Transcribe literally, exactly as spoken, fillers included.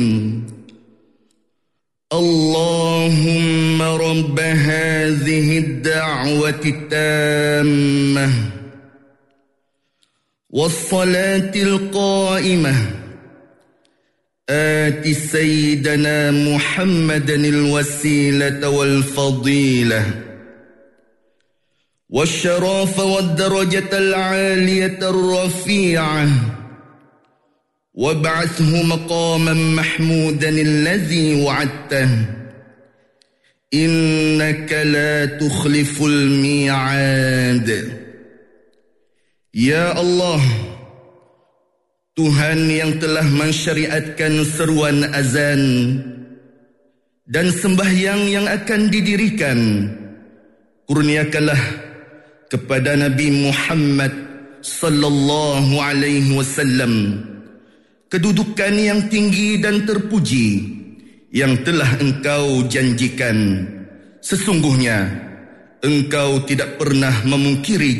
اللهم رب هذه الدعوة التامة والصلاة القائمة آت سيدنا محمدا الوسيلة والفضيلة والشرف والدرجة العالية الرفيعة وابعثه مقاما محمودا الذي وعدته إنك لا تخلف الميعاد. Ya Allah, Tuhan yang telah mensyariatkan seruan azan dan sembahyang yang akan didirikan, kurniakanlah kepada Nabi Muhammad sallallahu alaihi wasallam kedudukan yang tinggi dan terpuji yang telah Engkau janjikan. Sesungguhnya Engkau tidak pernah memungkiri